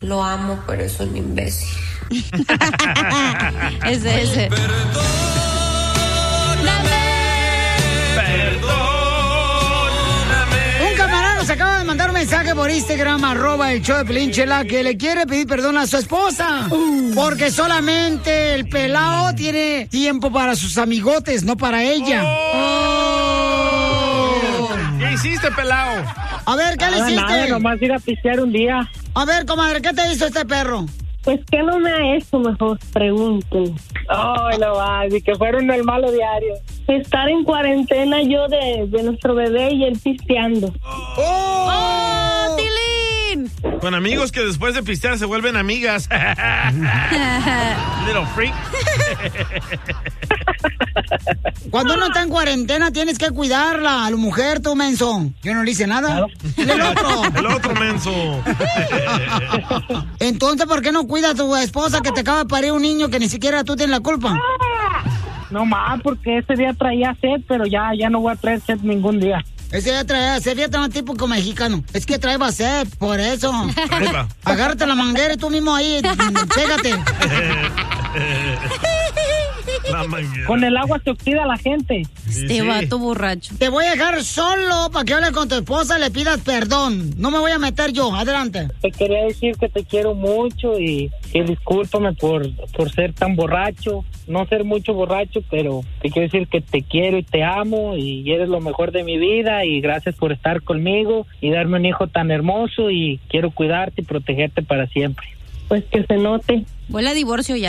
Lo amo, pero es un imbécil. ese. Un camarada nos acaba de mandar un mensaje por Instagram, @el-show-de-Piolín, Chela, que le quiere pedir perdón a su esposa. Porque solamente el pelao tiene tiempo para sus amigotes, no para ella. ¿Qué hiciste, pelao? A ver, ¿qué le hiciste? Nada, nomás ir a pistear un día. A ver, comadre, ¿qué te hizo este perro? Pues que no me ha hecho, mejor pregunten. Ay, no va, y que fueron el malo diario. Estar en cuarentena yo de nuestro bebé y él pisteando. ¡Oh, Tilín! Con amigos que después de pistear se vuelven amigas. Little freak. Cuando uno está en cuarentena tienes que cuidarla, a la mujer, tú, menso. Yo no le hice nada. El otro. El otro menso. Entonces, ¿por qué no cuidas a tu esposa que te acaba de parir un niño que ni siquiera tú tienes la culpa? No más, porque ese día traía sed, pero ya no voy a traer sed ningún día. Ese día traía sed, fíjate, un típico mexicano. Es que traía sed, por eso. Agárrate la manguera y tú mismo ahí, pégate. Con el agua se oxida la gente. Este vato borracho. Te voy a dejar solo para que hables con tu esposa y le pidas perdón. No me voy a meter yo. Adelante. Te quería decir que te quiero mucho y que discúlpame por ser tan borracho. No ser mucho borracho, pero te quiero decir que te quiero y te amo y eres lo mejor de mi vida y gracias por estar conmigo y darme un hijo tan hermoso y quiero cuidarte y protegerte para siempre. Pues que se note. Huele a divorcio ya.